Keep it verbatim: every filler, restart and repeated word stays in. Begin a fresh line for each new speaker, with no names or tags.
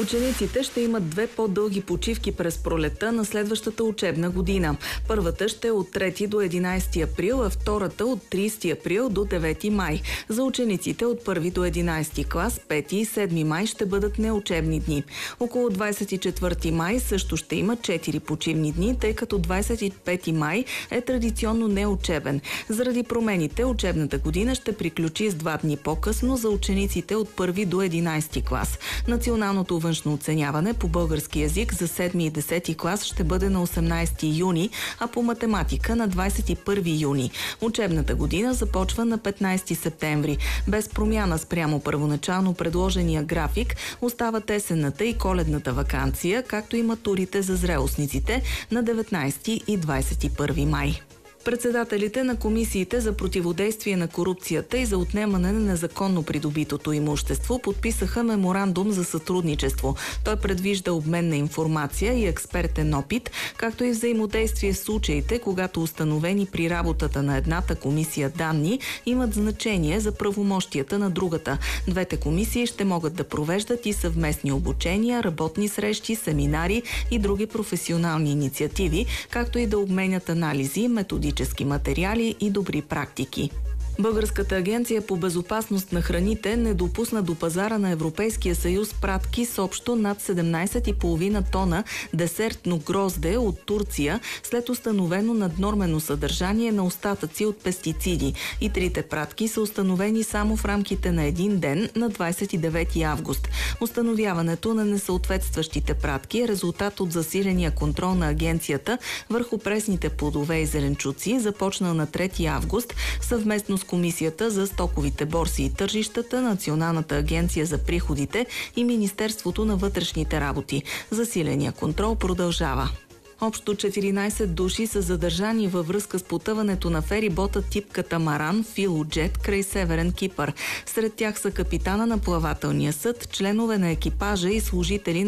Учениците ще имат две по-дълги почивки през пролетта на следващата учебна година. Първата ще е от трети до единайсети април, а втората от трийсети април до девети май. За учениците от първи до единайсети клас, пети и седми май ще бъдат неучебни дни. Около двайсет и четвърти май също ще има четири почивни дни, тъй като двайсет и пети май е традиционно неучебен. Заради промените, учебната година ще приключи с два дни по-късно за учениците от първи до единайсети клас. Националното външно оценяване по български язик за седми и десети клас ще бъде на осемнайсети юни, а по математика на двайсет и първи юни. Учебната година започва на петнайсети септември. Без промяна спрямо първоначално предложения график остават есенната и коледната ваканция, както и матурите за зрелостниците на деветнайсети и двайсет и първи май. Председателите на комисиите за противодействие на корупцията и за отнемане на незаконно придобитото имущество подписаха меморандум за сътрудничество. Той предвижда обмен на информация и експертен опит, както и взаимодействие в случаите, когато установени при работата на едната комисия данни имат значение за правомощията на другата. Двете комисии ще могат да провеждат и съвместни обучения, работни срещи, семинари и други професионални инициативи, както и да обменят анализи, методически материали и добри практики. Българската агенция по безопасност на храните не допусна до пазара на Европейския съюз пратки с общо над седемнайсет и половина тона десертно грозде от Турция след установено наднормено съдържание на остатъци от пестициди. И трите пратки са установени само в рамките на един ден на двайсет и девети август. Установяването на несъответстващите пратки е резултат от засиления контрол на агенцията върху пресните плодове и зеленчуци, започнал на трети август съвместно с Комисията за стоковите борси и тържищата, Националната агенция за приходите и Министерството на вътрешните работи. Засиления контрол продължава. Общо четиринайсет души са задържани във връзка с потъването на ферибота тип катамаран Филоджет край Северен Кипър. Сред тях са капитана на плавателния съд, членове на екипажа и служители